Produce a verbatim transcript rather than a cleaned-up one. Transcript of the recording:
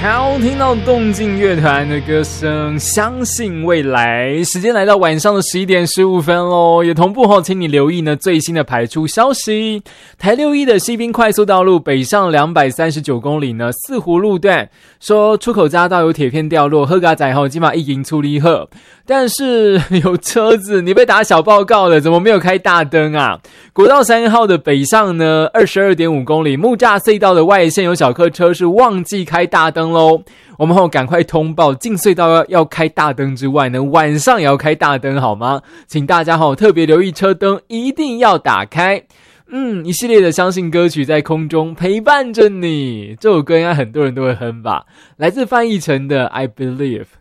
好，听到动静乐团的歌声，相信未来。时间来到晚上的十一点十五分咯，也同步后请你留意呢最新的排出消息。台六一的西滨快速道路北上两百三十九公里呢，四湖路段说出口匝道有铁片掉落，喝嘎仔后今晚已经处理好，但是有车子你被打小报告了，怎么没有开大灯啊？国道三号的北上呢 二十二点五公里，木栅隧道的外线有小客车是忘记开大灯咯，我们后赶快通报，进隧道 要, 要开大灯之外呢，晚上也要开大灯好吗？请大家后特别留意车灯一定要打开。嗯，一系列的相信歌曲在空中陪伴着你，这首歌应该很多人都会哼吧，来自范逸臣的 I Believe。